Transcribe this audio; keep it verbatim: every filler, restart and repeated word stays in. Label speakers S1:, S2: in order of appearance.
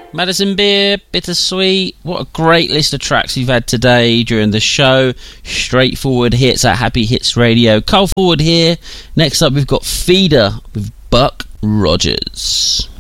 S1: Madison Beer, Bittersweet. What a great list of tracks you've had today during the show. Straightforward hits at Happy Hits Radio. Carl Forward here. Next up, we've got Feeder with Buck Rogers.